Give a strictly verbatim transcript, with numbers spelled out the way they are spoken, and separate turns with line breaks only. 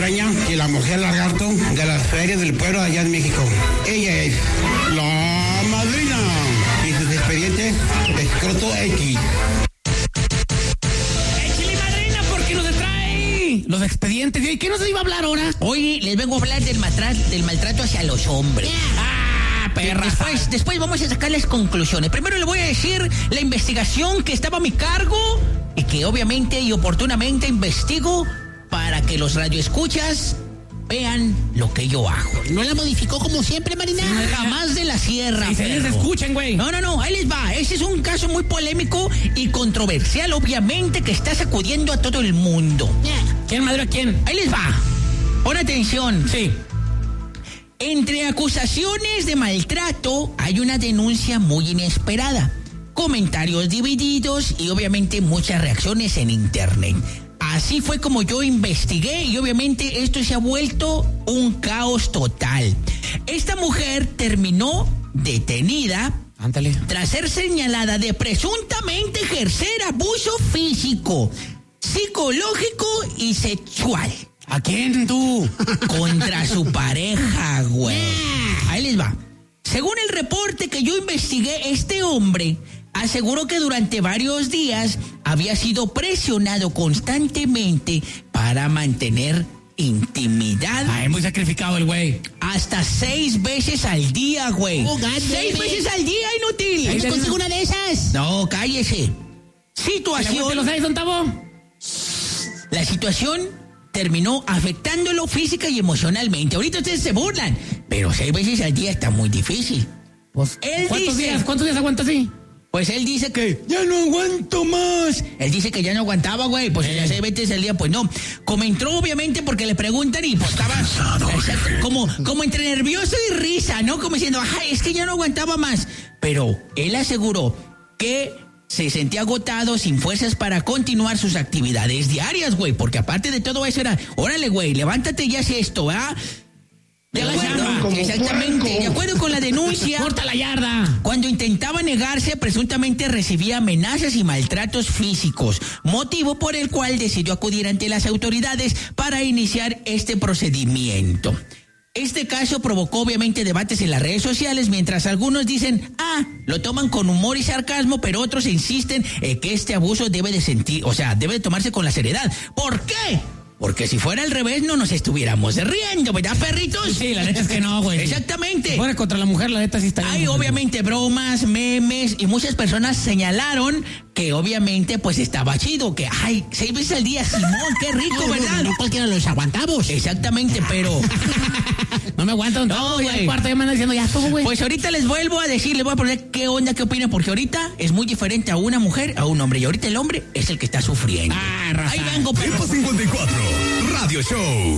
extraña que la mujer lagarto de las ferias del pueblo allá en México. Ella es la madrina y sus expedientes escroto X.
¡Échale, madrina, porque nos trae los expedientes! ¿Y qué nos iba a hablar ahora?
Hoy les vengo a hablar del, matra- del maltrato hacia los hombres.
¡Ah, perra!
Después, después vamos a sacar las conclusiones. Primero le voy a decir la investigación que estaba a mi cargo y que obviamente y oportunamente investigo para que los radioescuchas vean lo que yo hago.
¿No la modificó como siempre, Marina?
Sí, jamás de la sierra.
Y se les escuchen, güey.
No, no, no, ahí les va. Ese es un caso muy polémico y controversial, obviamente, que está sacudiendo a todo el mundo.
¿Quién madre a quién?
Ahí les va. Pon atención.
Sí.
Entre acusaciones de maltrato hay una denuncia muy inesperada, comentarios divididos y obviamente muchas reacciones en internet. Así fue como yo investigué y obviamente esto se ha vuelto un caos total. Esta mujer terminó detenida
Ándale.
tras ser señalada de presuntamente ejercer abuso físico, psicológico y sexual.
¿A quién tú?
Contra su pareja, güey. Ahí les va. Según el reporte que yo investigué, este hombre aseguró que durante varios días había sido presionado constantemente para mantener intimidad.
Ay, muy sacrificado el güey.
Hasta seis veces al día, güey.
Oh, God,
seis
baby.
veces al día, inútil.
¿Dónde consigo una de esas?
No, cállese. Situación.
¿Los seis, don Tavo?
La situación terminó afectándolo física y emocionalmente. Ahorita ustedes se burlan, pero seis veces al día está muy difícil.
Pues,
Él
¿cuántos
dice-
días? ¿Cuántos días aguanta así?
Pues él dice que ya no aguanto más. Él dice que ya no aguantaba, güey. Pues ya seis veces al día, pues no. Comentó obviamente porque le preguntan y pues estaba exacto, como, como entre nervioso y risa, ¿no? Como diciendo, ajá, es que ya no aguantaba más. Pero él aseguró que se sentía agotado, sin fuerzas para continuar sus actividades diarias, güey. Porque aparte de todo eso era, órale, güey, levántate y haz esto, ¿ah? De
Ya la
acuerdo,
llama.
exactamente, de acuerdo con la denuncia.
¡Corta la yarda!
Cuando intentaba negarse, presuntamente recibía amenazas y maltratos físicos, motivo por el cual decidió acudir ante las autoridades para iniciar este procedimiento. Este caso provocó obviamente debates en las redes sociales, mientras algunos dicen, ah, lo toman con humor y sarcasmo, pero otros insisten en que este abuso debe de sentir, o sea, debe de tomarse con la seriedad. ¿Por qué? Porque si fuera al revés no nos estuviéramos riendo, ¿verdad, perritos?
Sí, la neta es que no, güey.
Exactamente.
Si fuera contra la mujer, la neta sí está
Hay
bien.
obviamente bromas, memes y muchas personas señalaron que obviamente pues estaba chido, que ay, seis veces al día, Simón, qué rico,
No,
¿verdad?
No, no cualquiera los aguantamos.
Exactamente, pero
No me aguanta, don
No,
Tavo, ya
güey.
el cuarto ya me andan diciendo, ya estuvo, güey.
pues ahorita les vuelvo a decir, les voy a poner qué onda, qué opinan, porque ahorita es muy diferente a una mujer, a un hombre, y ahorita el hombre es el que está sufriendo.
Ah, raza.
Ahí vengo, pero...
Tiempo cincuenta y cuatro, Radio Show.